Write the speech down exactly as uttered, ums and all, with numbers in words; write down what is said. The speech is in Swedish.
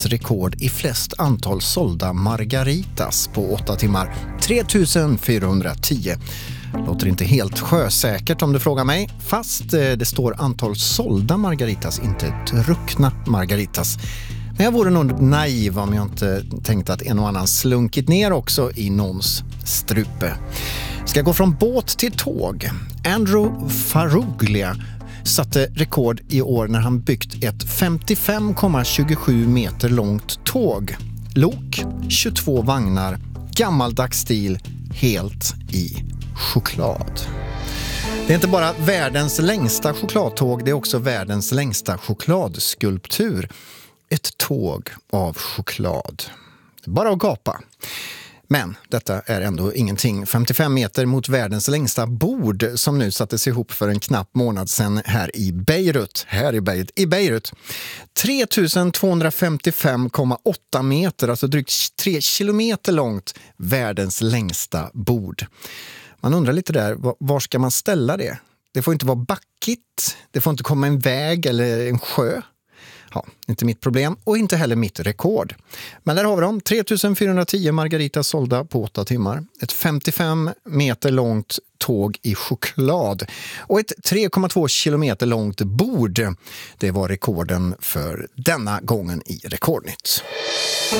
rekord i flest antal sålda margaritas på åtta timmar. tre tusen fyrahundratio. Låter inte helt sjösäkert om du frågar mig, fast det står antal sålda margaritas, inte druckna margaritas. Men jag vore nog naiv om jag inte tänkte att en och annan slunkit ner också i någons strupe. Ska gå från båt till tåg. Andrew Faruglia satte rekord i år när han byggt ett femtiofem komma tjugosju meter långt tåg. Lok, tjugotvå vagnar, gammaldags stil, helt i choklad. Det är inte bara världens längsta chokladtåg, det är också världens längsta chokladskulptur. Ett tåg av choklad. Bara att gapa. Men detta är ändå ingenting. femtiofem meter mot världens längsta bord som nu sattes ihop för en knapp månad sedan här i Beirut. Här i Beirut. I Beirut. tre tusen tvåhundrafemtiofem komma åtta meter, alltså drygt tre kilometer långt. Världens längsta bord. Man undrar lite där, var ska man ställa det? Det får inte vara backigt. Det får inte komma en väg eller en sjö. Ja, inte mitt problem och inte heller mitt rekord. Men där har vi dem. tre tusen fyrahundratio margaritas sålda på åtta timmar. Ett femtiofem meter långt tåg i choklad. Och ett tre komma två kilometer långt bord. Det var rekorden för denna gången i Rekordnytt.